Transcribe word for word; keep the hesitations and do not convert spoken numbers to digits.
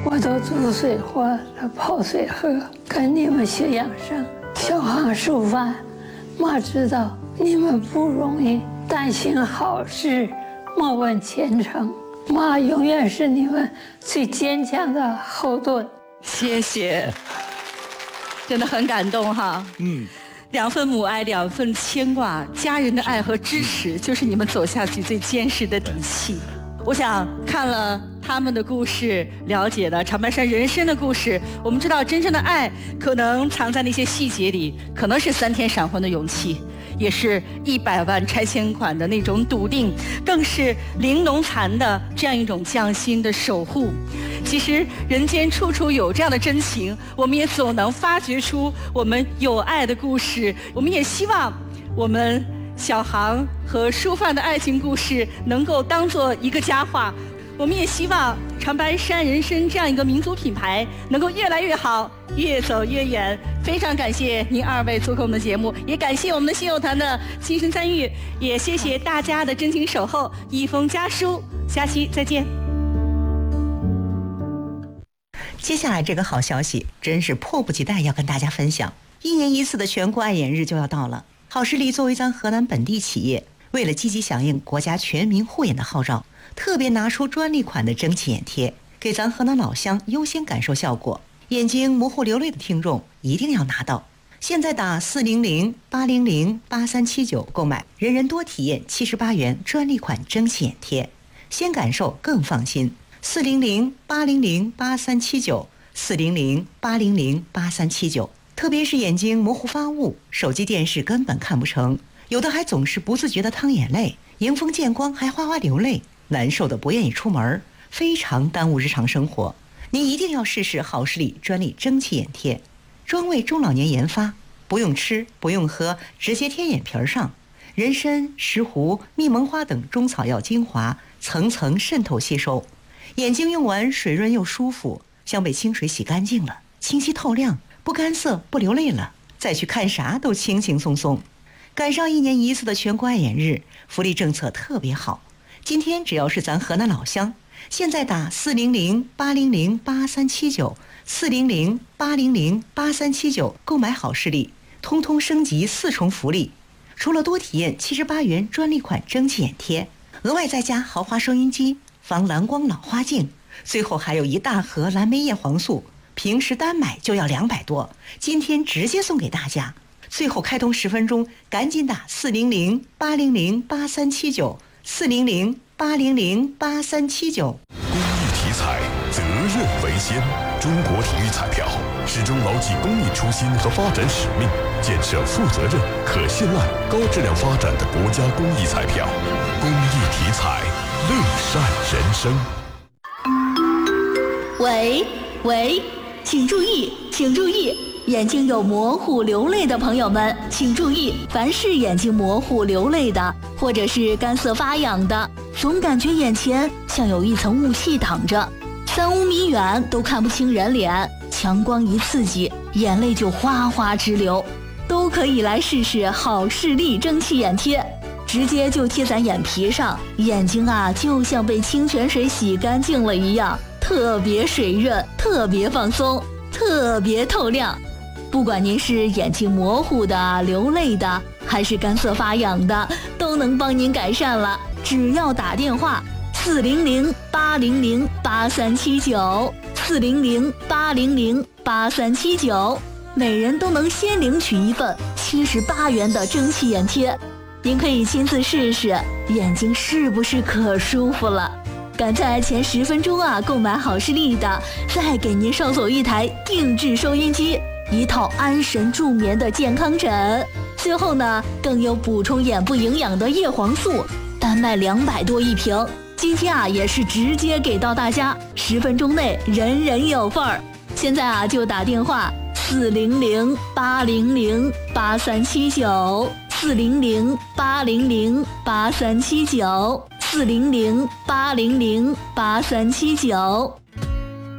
我都煮水喝，泡水喝，跟你们学养生。小航书饭，妈知道你们不容易，但行好事，莫问前程。妈永远是你们最坚强的后盾。 谢谢，真的很感动哈。嗯。两份母爱，两份牵挂，家人的爱和支持，就是你们走下去最坚实的底气。我想看了他们的故事，了解了长白山人生的故事，我们知道真正的爱可能藏在那些细节里，可能是三天闪婚的勇气，也是一百万拆迁款的那种笃定，更是零农残的这样一种匠心的守护。其实人间处处有这样的真情，我们也总能发掘出我们有爱的故事。我们也希望我们小航和舒范的爱情故事能够当做一个佳话。我们也希望长白山人参这样一个民族品牌能够越来越好，越走越远。非常感谢您二位做客我们的节目，也感谢我们的信友团的亲身参与，也谢谢大家的真情守候。一封家书，下期再见。 接下来这个好消息真是迫不及待要跟大家分享，一年一次的全国爱眼日就要到了。好视力作为咱河南本地企业，为了积极响应国家全民护眼的号召，特别拿出专利款的蒸汽眼贴，给咱河南老乡优先感受效果。眼睛模糊流泪的听众一定要拿到，现在打四零零八零零八三七九购买，人人多体验七十八元专利款蒸汽眼贴，先感受更放心。四零零八零零八三七九，四零零八零零八三七九。特别是眼睛模糊发雾，手机电视根本看不成，有的还总是不自觉的淌眼泪，迎风见光还哗哗流泪，难受的不愿意出门，非常耽误日常生活。您一定要试试好视力专利蒸汽眼贴，专为中老年研发，不用吃不用喝，直接贴眼皮上。人参、石斛、蜜蒙花等中草药精华层层渗透吸收，眼睛用完水润又舒服，像被清水洗干净了，清晰透亮，不干涩不流泪了，再去看啥都轻轻松松。赶上一年一次的全国爱眼日，福利政策特别好。今天只要是咱河南老乡，现在打四零零八零零八三七九，四零零八零零八三七九购买好视力，通通升级四重福利。除了多体验七十八元专利款蒸汽眼贴，额外再加豪华收音机、防蓝光老花镜，最后还有一大盒蓝莓叶黄素，平时单买就要两百多，今天直接送给大家。最后开通十分钟，赶紧打四零零八零零八三七九，四零零八零零八三七九。 公益体彩，责任为先。中国体育彩票始终牢记公益初心和发展使命，建设负责任、可信赖、高质量发展的国家公益彩票。公益体彩，乐善人生。 喂喂，请注意，请注意！眼睛有模糊流泪的朋友们，请注意，凡是眼睛模糊流泪的，或者是干涩发痒的，总感觉眼前像有一层雾气挡着，三五米远都看不清人脸，强光一刺激，眼泪就哗哗直流，都可以来试试好视力蒸汽眼贴，直接就贴在眼皮上，眼睛啊就像被清泉水洗干净了一样，特别水润，特别放松，特别透亮。不管您是眼睛模糊的、流泪的，还是干涩发痒的，都能帮您改善了。只要打电话四零零八零零八三七九，四零零八零零八三七九，每人都能先领取一份七十八元的蒸汽眼贴。您可以亲自试试，眼睛是不是可舒服了？赶在前十分钟啊购买好视力的，再给您捎走一台定制收音机，一套安神助眠的健康枕，最后呢更有补充眼部营养的叶黄素，单卖两百多一瓶。今天啊也是直接给到大家，十分钟内人人有份儿。现在啊就打电话四零零八零零八三七九，四零零八零零八三七九，四零零八零零八三七九。